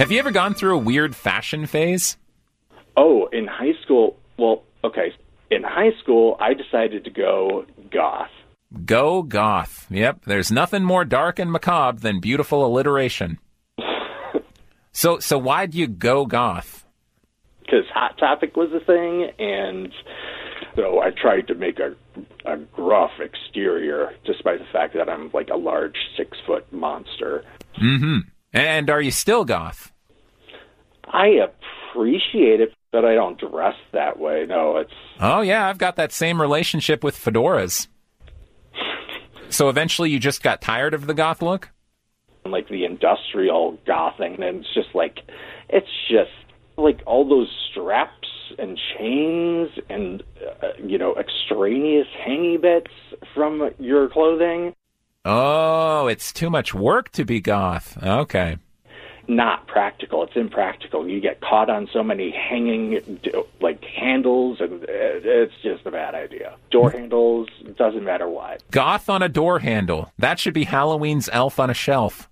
Have you ever gone through a weird fashion phase? Oh, in high school, well, okay. In high school, I decided to go goth. Go goth. Yep, there's nothing more dark and macabre than beautiful alliteration. So why'd you go goth? Because Hot Topic was a thing, and so I tried to make a gruff exterior, despite the fact that I'm like a large 6-foot monster. Mm-hmm. And are you still goth? I appreciate it, but I don't dress that way. No, it's... Oh, yeah, I've got that same relationship with fedoras. So eventually you just got tired of the goth look? Like the industrial gothing, and it's just like all those straps and chains and, extraneous hangy bits from your clothing. Oh, it's too much work to be goth. Okay. Not practical. It's impractical. You get caught on so many hanging, handles, and it's just a bad idea. Door handles, doesn't matter what. Goth on a door handle. That should be Halloween's Elf on a Shelf.